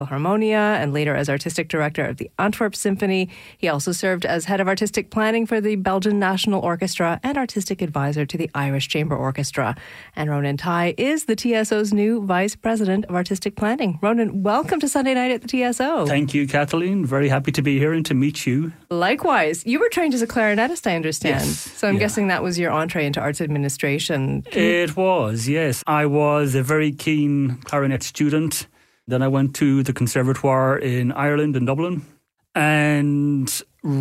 Harmonia and later as artistic director of the Antwerp Symphony. He also served as head of artistic planning for the Belgian National Orchestra and artistic advisor to the Irish Chamber Orchestra. And Ronan Tighe is the TSO's new vice president of artistic planning. Ronan, welcome to Sunday Night at the TSO. Thank you, Kathleen. Very happy to be here and to meet you. Likewise. You were trained as a clarinetist, I understand. Yes. So I'm guessing that was your entree into arts administration. It was, yes. I was a very keen clarinet student. Then I went to the Conservatoire in Ireland, in Dublin, and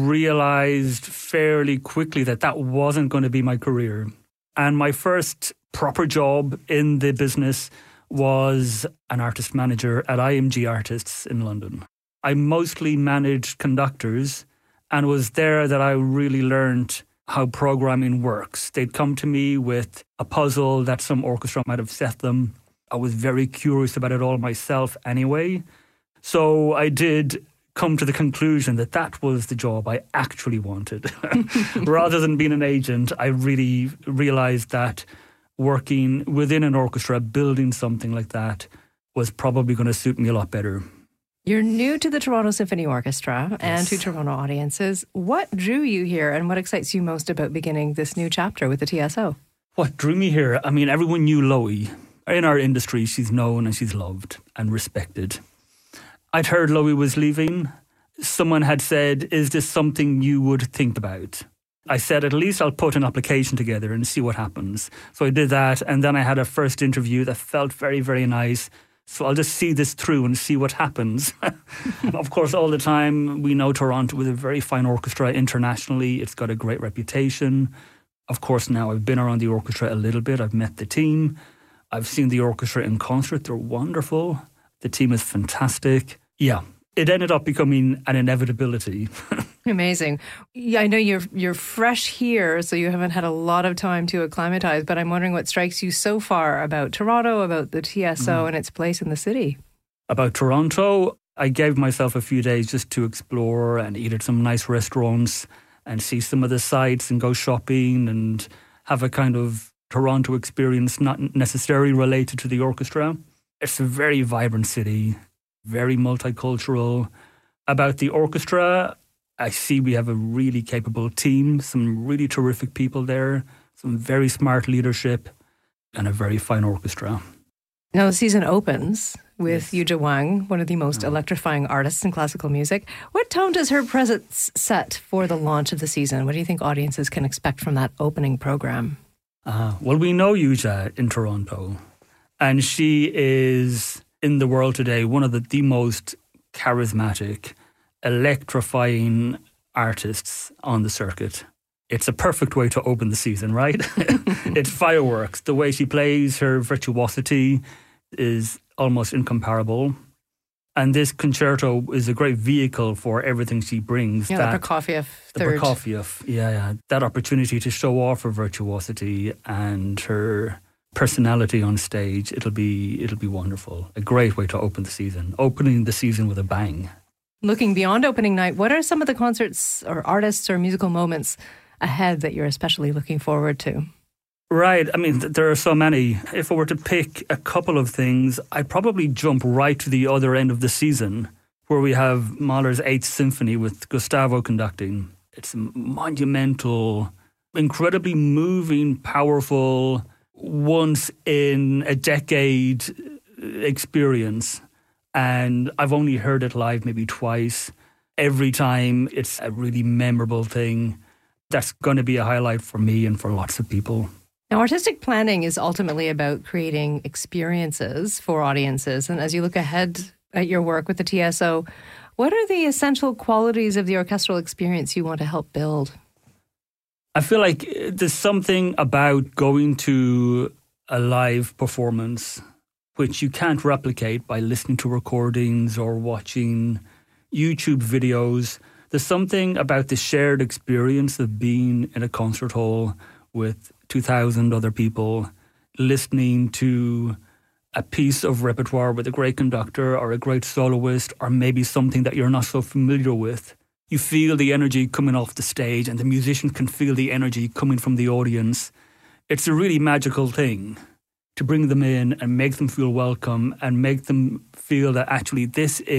realised fairly quickly that that wasn't going to be my career. And my first proper job in the business was an artist manager at IMG Artists in London. I mostly managed conductors, and it was there that I really learned how programming works. They'd come to me with a puzzle that some orchestra might have set them. I was very curious about it all myself anyway. So I did come to the conclusion that that was the job I actually wanted. Rather than being an agent, I really realised that working within an orchestra, building something like that, was probably going to suit me a lot better. You're new to the Toronto Symphony Orchestra and to Toronto audiences. What drew you here and what excites you most about beginning this new chapter with the TSO? What drew me here? I mean, everyone knew Loie. In our industry, she's known and she's loved and respected. I'd heard Loie was leaving. Someone had said, is this something you would think about? I said, at least I'll put an application together and see what happens. So I did that, and then I had a first interview that felt very, very nice. So I'll just see this through and see what happens. Of course, all the time, we know Toronto is a very fine orchestra internationally. It's got a great reputation. Of course, now I've been around the orchestra a little bit. I've met the team. I've seen the orchestra in concert. They're wonderful. The team is fantastic. Yeah, it ended up becoming an inevitability. Amazing. Yeah, I know you're fresh here, so you haven't had a lot of time to acclimatise, but I'm wondering what strikes you so far about Toronto, about the TSO and its place in the city. About Toronto, I gave myself a few days just to explore and eat at some nice restaurants and see some of the sights and go shopping and have a kind of Toronto experience, not necessarily related to the orchestra. It's a very vibrant city, very multicultural. About the orchestra, I see we have a really capable team, some really terrific people there, some very smart leadership, and a very fine orchestra. Now the season opens with Yuja Wang, one of the most electrifying artists in classical music. What tone does her presence set for the launch of the season? What do you think audiences can expect from that opening program? Well, we know Yuja in Toronto, and she is, in the world today, one of the most charismatic, electrifying artists on the circuit. It's a perfect way to open the season, right? It's fireworks. The way she plays, her virtuosity is almost incomparable. And this concerto is a great vehicle for everything she brings. Yeah, the Prokofiev third. The Prokofiev, yeah. That opportunity to show off her virtuosity and her personality on stage, it'll be wonderful. A great way to open the season. Opening the season with a bang. Looking beyond opening night, what are some of the concerts or artists or musical moments ahead that you're especially looking forward to? Right. I mean, there are so many. If I were to pick a couple of things, I'd probably jump right to the other end of the season, where we have Mahler's 8th Symphony with Gustavo conducting. It's a monumental, incredibly moving, powerful, once in a decade experience. And I've only heard it live maybe twice. Every time it's a really memorable thing. That's going to be a highlight for me and for lots of people. Now, artistic planning is ultimately about creating experiences for audiences. And as you look ahead at your work with the TSO, what are the essential qualities of the orchestral experience you want to help build? I feel like there's something about going to a live performance which you can't replicate by listening to recordings or watching YouTube videos. There's something about the shared experience of being in a concert hall with 2,000 other people, listening to a piece of repertoire with a great conductor or a great soloist, or maybe something that you're not so familiar with. You feel the energy coming off the stage, and the musician can feel the energy coming from the audience. It's a really magical thing to bring them in and make them feel welcome and make them feel that actually this